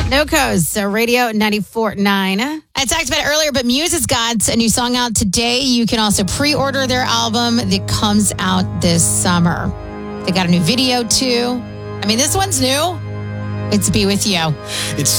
No Coast, so Radio 94.9. I talked about it earlier, but Muse has got a new song out today. You can also pre-order their album that comes out this summer. They got a new video, too. I mean, this one's new. It's Be With You. It's